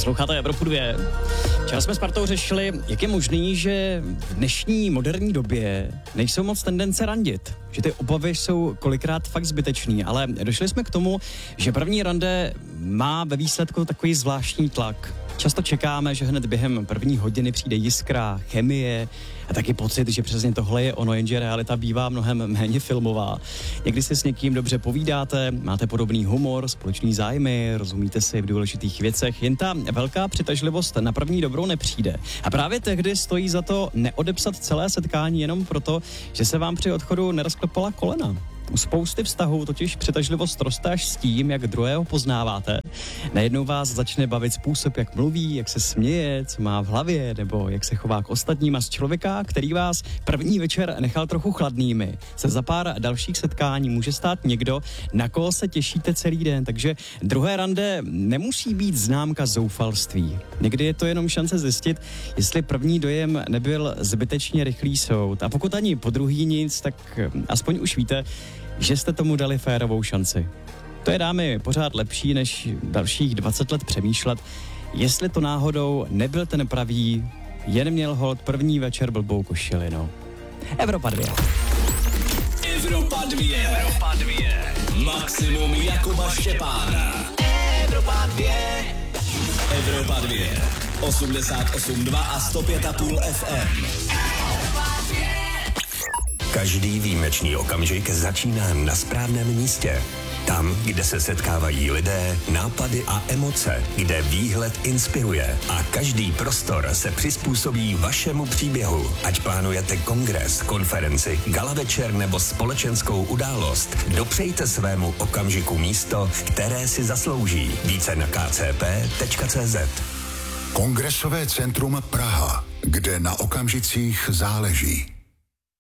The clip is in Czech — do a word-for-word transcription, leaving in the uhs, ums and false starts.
Posloucháte Evropu dvě. Včera jsme s Partou řešili, jak je možný, že v dnešní moderní době nejsou moc tendence randit. Že ty obavy jsou kolikrát fakt zbytečný, ale došli jsme k tomu, že první rande má ve výsledku takový zvláštní tlak. Často čekáme, že hned během první hodiny přijde jiskra, chemie a taky pocit, že přesně tohle je ono, jenže realita bývá mnohem méně filmová. Někdy si s někým dobře povídáte, máte podobný humor, společný zájmy, rozumíte si v důležitých věcech, jen ta velká přitažlivost na první dobrou nepřijde. A právě tehdy stojí za to neodepsat celé setkání jenom proto, že se vám při odchodu nerozklepala kolena. U spousty vztahů totiž přitažlivost roste až s tím, jak druhého poznáváte. Najednou vás začne bavit způsob, jak mluví, jak se směje, co má v hlavě, nebo jak se chová k ostatním, a z člověka, který vás první večer nechal trochu chladnými, se za pár dalších setkání může stát někdo, na koho se těšíte celý den, takže druhé rande nemusí být známka zoufalství. Někdy je to jenom šance zjistit, jestli první dojem nebyl zbytečně rychlý soud. A pokud ani po druhý nic, tak aspoň už víte, že jste tomu dali férovou šanci. To je, dámy, pořád lepší, než dalších dvacet let přemýšlet, jestli to náhodou nebyl ten pravý, jen měl holt první večer blbou košilinu. Evropa dvě. Evropa dvě. Evropa dvě. Maximum Jakuba Štěpána. Evropa dvě. Evropa dvě. osmdesát osm dva a sto pět a půl F M. Každý výjimečný okamžik začíná na správném místě. Tam, kde se setkávají lidé, nápady a emoce, kde výhled inspiruje a každý prostor se přizpůsobí vašemu příběhu. Ať plánujete kongres, konferenci, gala večer nebo společenskou událost, dopřejte svému okamžiku místo, které si zaslouží. Více na k c p tečka c z. Kongresové centrum Praha, kde na okamžicích záleží.